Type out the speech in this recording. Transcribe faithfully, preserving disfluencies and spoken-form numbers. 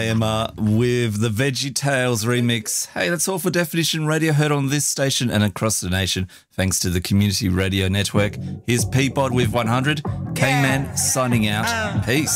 Emma with the Veggie Tales remix. Hey, that's all for Definition Radio, heard on this station and across the nation, thanks to the Community Radio Network. Here's Peapod with one hundred. K-Man signing out. Peace.